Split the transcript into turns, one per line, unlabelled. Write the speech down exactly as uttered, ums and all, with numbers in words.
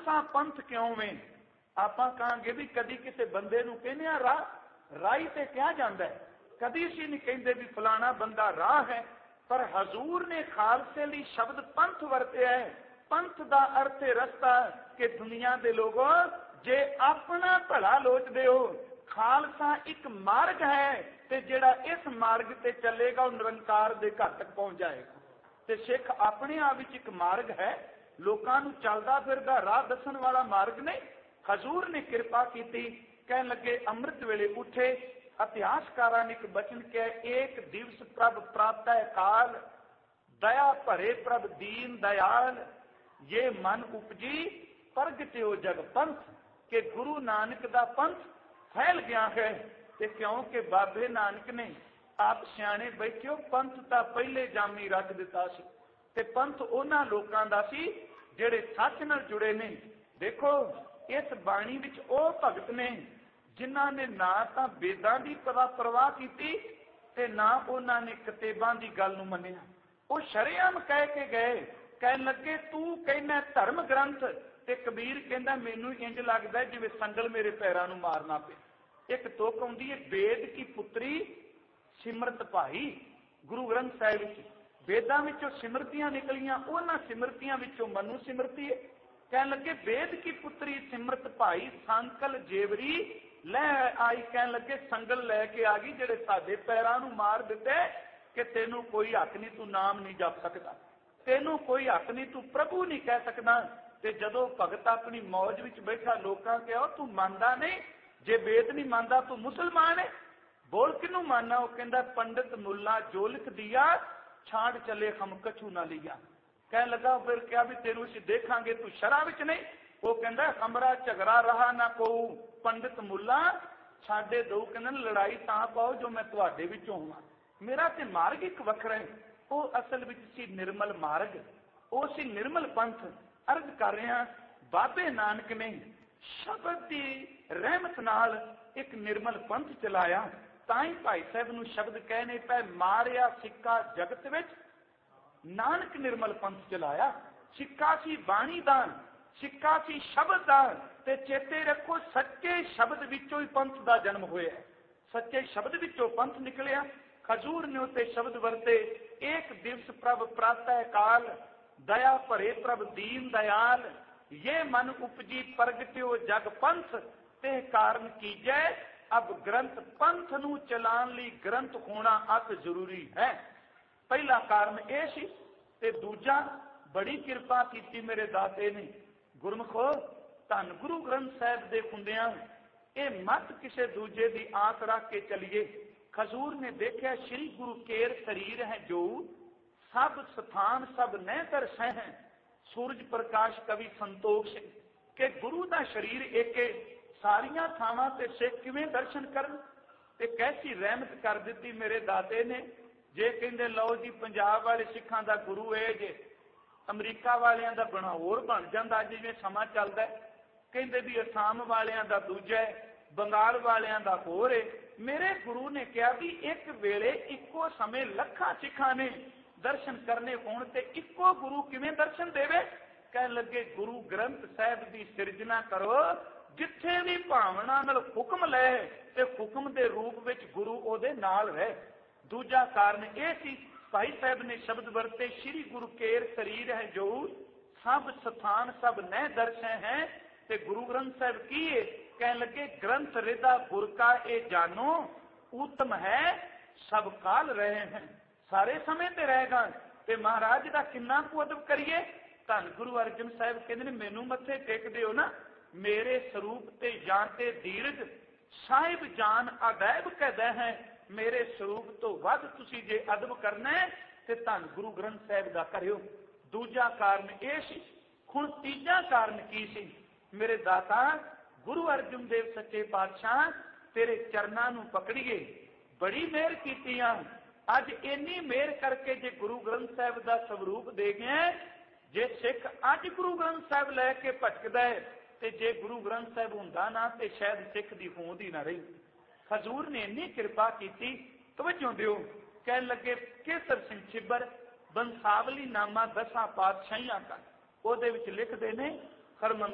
खालसा पंथ क्यों वे? आपां कहांगे भी कदी किसी बंदे नूं कहने आ राह, राही ते क्या जांदा है, कदी असीं नहीं कहंदे भी फलाना बंदा राह है। पर हजूर ने खालसे लई शब्द पंथ वरतिया है। पंथ दा अर्थ है रस्ता, कि दुनिया दे लोगों जे अपना भला लोचदे हो, खालसा एक मार्ग है ते जिहड़ा इस मार्ग ते चलेगा वो निरंकार दे घर तक पहुंच जाएगा। ते सिख अपने आप विच एक मार्ग है, लोकां नूं चलदा फिरदा राह दसन वाला मार्ग नहीं। हजूर ने कृपा की, कहन लगे अमृत वेले उठे। इतिहासकारां ने एक बचन कहा, एक दिवस प्रभ प्रातः काल, दया भरे प्रभ दीन दयाल, ये मन उपजी प्रगट्यो जग पंथ। के गुरु नानक दा पंथ फैल गया है। ते क्योंकि बाबे नानक ने आप सियाणे बैठियो, पंथ तां पहले जामी रख दिता सी, ते पंथ उन्हां लोकां दा सी जिहड़े सच नाल जुड़े ने। देखो इस बाणी विच ओ भगत ने जिन्हां ने ना तां वेदां दी परवाह कीती ते ना उन्हां ने किताबां दी गल नूं मन्निया। वो शरेआम कह के गए, कहन लगे तू कहना धर्म ग्रंथ, ते कबीर कहंदा मैनू इंज लगदा जिवें संगल मेरे पैरां नूं मारना पे। एक तुक आउंदी है, वेद की पुत्री सिमरत भाई। गुरु ग्रंथ साहिब विच वेदां विचों सिमरतियां निकलियां, उन्हां सिमरतियां विचों मनु सिमरती है। कहन लगे वेद की पुत्री सिमरत भाई, संकल जेवरी लै आई। कहन लगे संगल लैके आ गई जिहड़े साडे पैरां नूं मार दिते, कि तेनू कोई हक नहीं, तू नाम नहीं जप सकदा, तेनू कोई हक नहीं, तू प्रभु नहीं कह सकदा। ते जदों भगत अपनी मौज विच बैठा, लोकां कहा तू मनदा नहीं, जे वेद नहीं मानदा तू मुसलमान है, बोल किनू मानना? वो कहंदा पंडित मुल्ला जो लिख दिया, छाड़ चले हम कछू ना लिया। कह लगा फिर क्या भी तेनू असीं देखांगे तू शराब विच नहीं? वो कहंदा हमरा झगड़ा रहा ना को, पंडित मुल्ला छाड़े दो। कहंदा लड़ाई तां पाओ जो मैं तुहाडे विचों होवां, मेरा ते मार्ग एक वखरा है। वो असल विच सी निर्मल मार्ग, वो सी निर्मल पंथ। अर्ज कर रहे हैं बाबे नानक ने शब्द की रहमत नाल एक निर्मल पंथ चलाया। ताई भाई साहब नूं शब्द कहने पे, मारिया सिक्का जगत विच नानक निर्मल पंथ चलाया। सिक्का सी बाणी दान, सिक्का सी शब्द दान, ते चेते रखो सच्चे शब्द विचों ही पंथ दा जन्म होया। सच्चे शब्द विचों पंथ निकलिया। हजूर ने उते शब्द वरते, एक दिवस प्रभ प्रातः काल, दया भरे प्रभ दीन दयाल, ये मन उपजी प्रगट्यो जग पंथ, ते कारण कीजै अब ग्रंथ। पंथ नूं चलान लई ग्रंथ होना अत जरूरी है। पहला कारण यह सी, ते दूजा बड़ी कृपा की मेरे दाते ने। गुरमुखो धन गुरु ग्रंथ साहिब दे हुंदियां ये मत किसी दूजे की आस रख के चलिए। हजूर ने देखा श्री गुरु केर शरीर है जो, सब स्थान सब नह दर्शे हैं, सूरज प्रकाश कवि संतोख सिंह के गुरु का शरीर एक सारिया थावां ते सिख किवें दर्शन करन। ते कैसी रहमत कर दी मेरे दाते ने। जे कहंदे लो जी पंजाब वाले सिखां दा गुरु है जे, अमरीका वालियां दा बना होर बन जांदा जिवें समा चलदा है। कहंदे भी असाम वालियां दा दूजा है, बंगाल वालियां दा होर है। मेरे गुरु ने कहा भी एक वेले इक्को समय लखां सिखां ने दर्शन करने होण ते इक्को गुरु किवें दर्शन देवे? कह लगे गुरु ग्रंथ साहिब की सिरजना करो, जिथे भी भावना नाल हुक्म लै ते हुक्म दे रूप विच गुरु ओदे नाल रहे। दूजा कारण यह सी, भाई साहब ने शब्द वरते, श्री गुरु केर शरीर है जो, सब स्थान सब नह दर्शे हैं। ते गुरु ग्रंथ साहिब की है? कह लगे ग्रंथ रिदा गुर का ए जानो, उत्तम है सब काल रहे हैं, सारे समय ते रहेगा। ते महाराज का किन्ना कु अदब करिए। धन गुरु अर्जन साहिब कहते हैं मैनू मत्थे टेक दिओ ना, मेरे स्वरूप ते जानते दीर्घ, साहिब जान अदैब कहदा है, मेरे स्वरूप तो वध तुसी जे अदब करना है ते धन गुरु ग्रंथ साहिब दा करियो। दूजा कारण यह सी। हुण तीजा कारण की सी? मेरे दाता गुरु अर्जन देव सच्चे पातशाह तेरे चरनां नूं पकड़िए, बड़ी मेहर कीती आ। अज इन्नी मेहर करके जे गुरु ग्रंथ साहिब का स्वरूप दे गए, जे सिख अज गुरु ग्रंथ साहिब लैके भटकदा है, ते जे गुरु ग्रंथ साहिब हुंदा ना ते शायद सिख दी होंद ही ना रही। हजूर ने इन्नी कृपा की, तवज्जो दिओ। कह लगे केसर सिंह छिब्बर बंसावली नामा दसा पातशाहियां का, ओदे विच लिखदे ने, हरमंदर